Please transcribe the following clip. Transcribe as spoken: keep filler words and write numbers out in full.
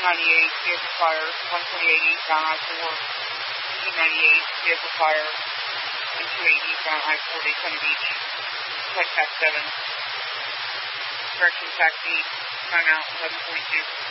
ninety-eight, vehicle fire, one twenty-eight eastbound I four, two ninety-eight, vehicle fire, one twenty-eight eastbound I four, Daytona Beach, Tech Tax seven, correction taxi, timeout eleven point two.